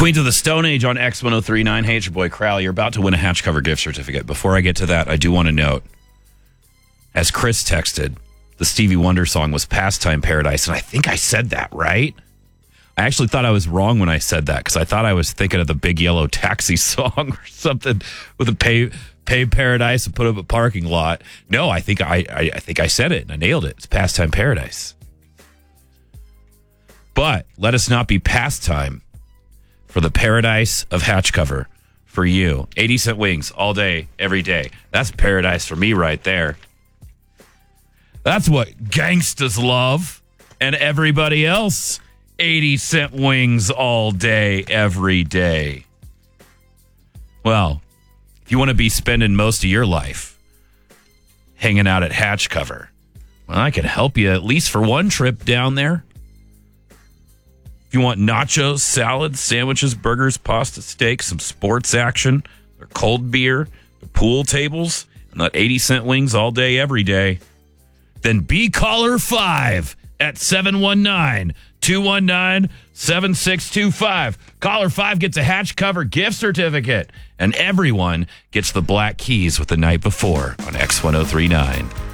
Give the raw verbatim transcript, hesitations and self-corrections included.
Queens of the Stone Age on X ten thirty-nine. Hey, it's your boy Crowley. You're about to win a Hatch Cover gift certificate. Before I get to that, I do want to note, as Chris texted, the Stevie Wonder song was Pastime Paradise, and I think I said that right. I actually thought I was wrong when I said that because I thought I was thinking of the Big Yellow Taxi song or something with a pay pay paradise and put up a parking lot. No, I think I, I I think I said it and I nailed it. It's Pastime Paradise. But let us not be pastime for the paradise of Hatch Cover for you. eighty cent wings all day, every day. That's paradise for me right there. That's what gangstas love and everybody else. eighty cent wings all day, every day. Well, if you want to be spending most of your life hanging out at Hatch Cover, well, I can help you at least for one trip down there. If you want nachos, salads, sandwiches, burgers, pasta, steak, some sports action, or cold beer, the pool tables, and that eighty cent wings all day, every day, then be caller five at seven one nine, two one nine, seven six two five. Caller five gets a Hatch Cover gift certificate, and everyone gets the black keys with the night before on X ten thirty-nine.